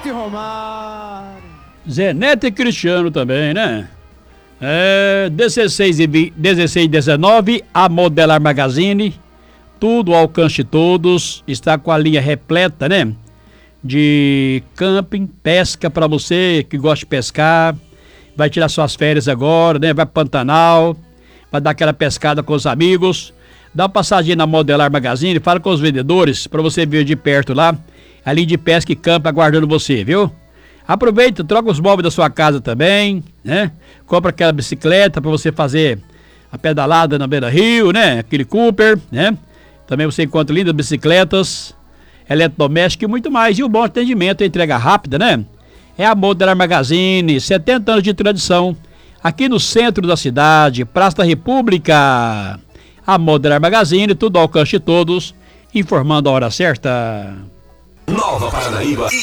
Neto e Romário. Zé Neto e Cristiano também, né? 16 e 19, a Modelar Magazine, tudo ao alcance de todos, está com a linha repleta, né? De camping, pesca para você que gosta de pescar, vai tirar suas férias agora, né? Vai pro Pantanal, vai dar aquela pescada com os amigos, dá uma passadinha na Modelar Magazine, fala com os vendedores para você ver de perto lá, a linha de pesca e campo aguardando você, viu? Aproveita, troca os móveis da sua casa também, né? Compra aquela bicicleta para você fazer a pedalada na beira-rio, né? Aquele Cooper, né? Também você encontra lindas bicicletas, eletrodomésticos e muito mais. E o bom atendimento, a entrega rápida, né? É a Modelar Magazine, 70 anos de tradição, aqui no centro da cidade, Praça da República. A Modelar Magazine, tudo ao alcance de todos, informando a hora certa. Nova Paranaíba